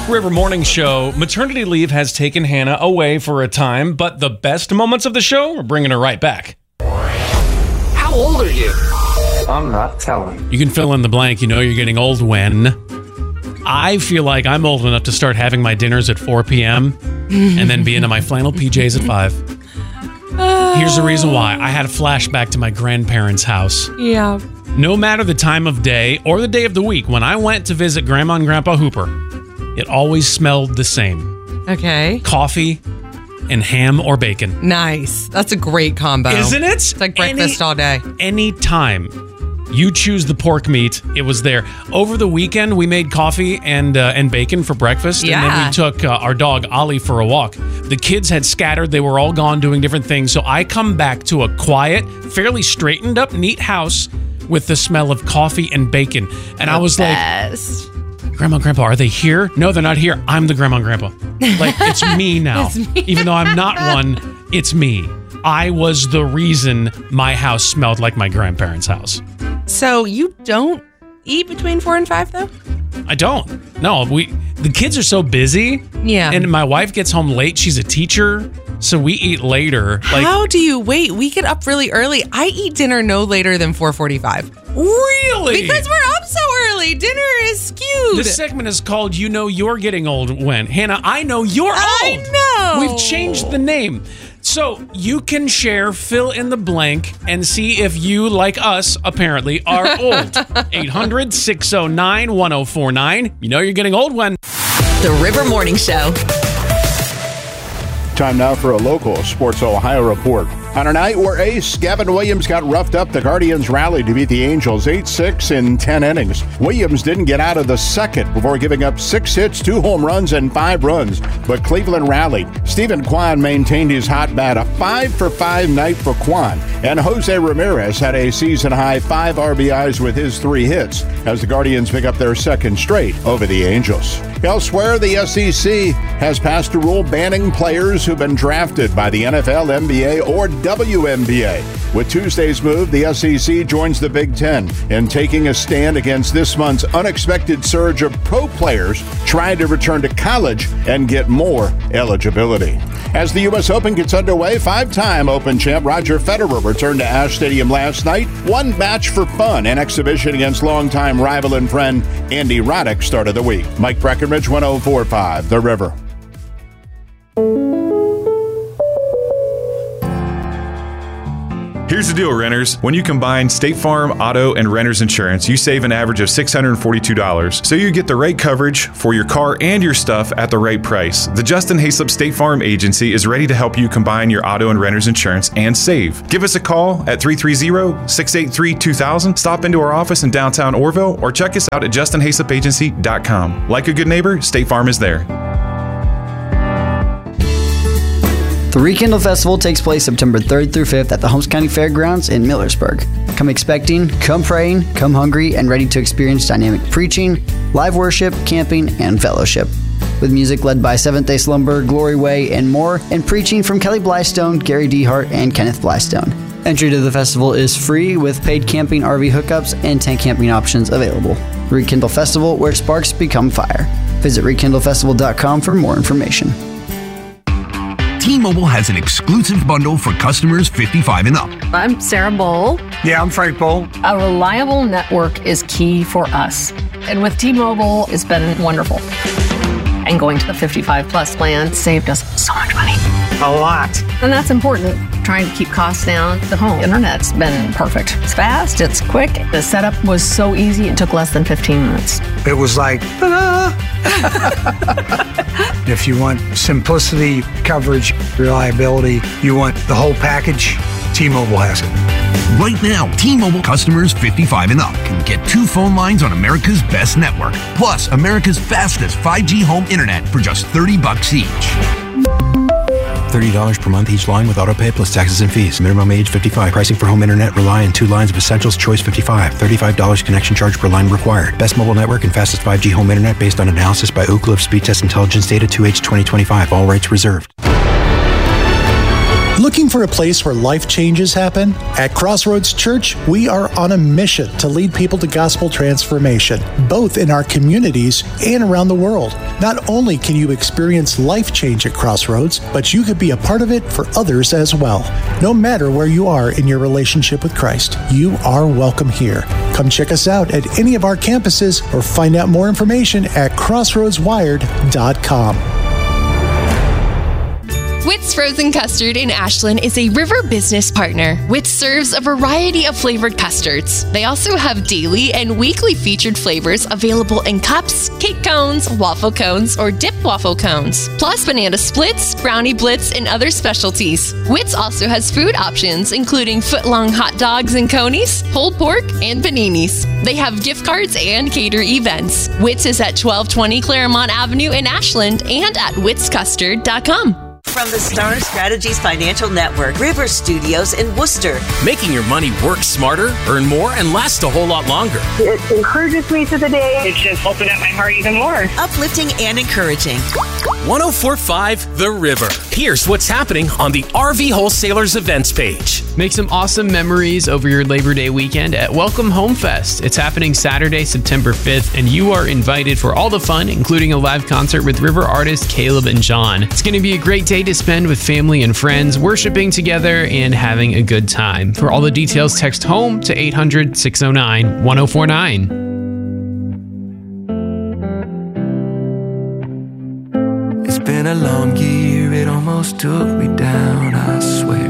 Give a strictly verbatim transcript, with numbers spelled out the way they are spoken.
River Morning Show. Maternity leave has taken Hannah away for a time, but the best moments of the show are bringing her right back. How old are you? I'm not telling. You can fill in the blank. You know you're getting old when. I feel like I'm old enough to start having my dinners at four p.m. and then be into my flannel P Js at five. Here's the reason why. I had a flashback to my grandparents' house. Yeah. No matter the time of day or the day of the week, when I went to visit Grandma and Grandpa Hooper, it always smelled the same. Okay. Coffee and ham or bacon. Nice. That's a great combo. Isn't it? It's like breakfast Any, all day. Any time you choose the pork meat, it was there. Over the weekend, we made coffee and uh, and bacon for breakfast. Yeah. And then we took uh, our dog, Ollie, for a walk. The kids had scattered. They were all gone doing different things. So I come back to a quiet, fairly straightened up, neat house with the smell of coffee and bacon. And the I was best. like, Grandma and Grandpa, are they here? No, they're not here. I'm the Grandma and Grandpa. Like, it's me now. It's me. Even though I'm not one, it's me. I was the reason my house smelled like my grandparents' house. So you don't eat between four and five, though? I don't. No, we the kids are so busy. Yeah. And my wife gets home late. She's a teacher, so we eat later. Like, how do you wait? We get up really early. I eat dinner no later than four forty-five. Really? Because we're up so early. Dinner is skewed. This segment is called You Know You're Getting Old When. Hannah, I know you're I old. know. We've changed the name. So you can share, fill in the blank, and see if you, like us, apparently, are old. eight hundred, six oh nine, one oh four nine. You know you're getting old when. The River Morning Show. Time now for a local Sports Ohio report. On a night where ace Gavin Williams got roughed up, the Guardians rallied to beat the Angels eight six in ten innings. Williams didn't get out of the second before giving up six hits, two home runs, and five runs. But Cleveland rallied. Stephen Kwan maintained his hot bat, a five for five night for Kwan. And Jose Ramirez had a season-high five R B Is with his three hits as the Guardians pick up their second straight over the Angels. Elsewhere, the S E C has passed a rule banning players who've been drafted by the N F L, N B A, or W N B A. With Tuesday's move, the S E C joins the Big Ten in taking a stand against this month's unexpected surge of pro players trying to return to college and get more eligibility. As the U S Open gets underway, five-time Open champ Roger Federer returned to Ash Stadium last night. One match for fun, an exhibition against longtime rival and friend Andy Roddick started the week. Mike Breckenridge, one oh four point five, The River. Here's the deal, renters. When you combine State Farm, auto, and renter's insurance, you save an average of six hundred forty-two dollars. So you get the right coverage for your car and your stuff at the right price. The Justin Hayslip State Farm Agency is ready to help you combine your auto and renter's insurance and save. Give us a call at three three zero, six eight three, two thousand. Stop into our office in downtown Orville or check us out at justin hayslip agency dot com. Like a good neighbor, State Farm is there. The Rekindle Festival takes place September third through fifth at the Holmes County Fairgrounds in Millersburg. Come expecting, come praying, come hungry, and ready to experience dynamic preaching, live worship, camping, and fellowship. With music led by Seventh-day Slumber, Glory Way, and more, and preaching from Kelly Blystone, Gary D. Hart, and Kenneth Blystone. Entry to the festival is free with paid camping R V hookups and tent camping options available. Rekindle Festival, where sparks become fire. Visit rekindle festival dot com for more information. T-Mobile has an exclusive bundle for customers fifty-five and up. I'm Sarah Bowl. Yeah, I'm Frank Bowl. A reliable network is key for us. And with T-Mobile, it's been wonderful. And going to the fifty-five plus plan saved us so much money. A lot. And that's important. Trying to keep costs down. The home internet's been perfect. It's fast, it's quick. The setup was so easy, it took less than fifteen minutes. It was like, ta-da! If you want simplicity, coverage, reliability, you want the whole package, T-Mobile has it. Right now, T-Mobile customers fifty-five and up can get two phone lines on America's best network, plus America's fastest five G home internet for just thirty bucks each. thirty dollars per month each line with autopay plus taxes and fees. Minimum age fifty-five. Pricing for home internet rely on two lines of Essentials Choice fifty-five. thirty-five dollars connection charge per line required. Best mobile network and fastest five G home internet based on analysis by Ookla of Speed Test Intelligence Data two H twenty twenty-five. All rights reserved. Looking for a place where life changes happen? At Crossroads Church, we are on a mission to lead people to gospel transformation, both in our communities and around the world. Not only can you experience life change at Crossroads, but you could be a part of it for others as well. No matter where you are in your relationship with Christ, you are welcome here. Come check us out at any of our campuses or find out more information at crossroads wired dot com. Witt's Frozen Custard in Ashland is a River business partner. Witt's serves a variety of flavored custards. They also have daily and weekly featured flavors available in cups, cake cones, waffle cones, or dip waffle cones, plus banana splits, brownie blitz, and other specialties. Witt's also has food options, including foot-long hot dogs and conies, pulled pork, and paninis. They have gift cards and cater events. Witt's is at twelve twenty Claremont Avenue in Ashland and at witts custard dot com. From the Star Strategies Financial Network, River Studios in Worcester. Making your money work smarter, earn more, and last a whole lot longer. It encourages me through the day. It's just opened up my heart even more. Uplifting and encouraging. one oh four point five The River. Here's what's happening on the R V Wholesalers events page. Make some awesome memories over your Labor Day weekend at Welcome Home Fest. It's happening Saturday, September fifth, and you are invited for all the fun, including a live concert with River artists Caleb and John. It's going to be a great day to spend with family and friends, worshiping together and having a good time. For all the details, text HOME to eight hundred, six oh nine, one oh four nine. It's been a long year, it almost took me down, I swear.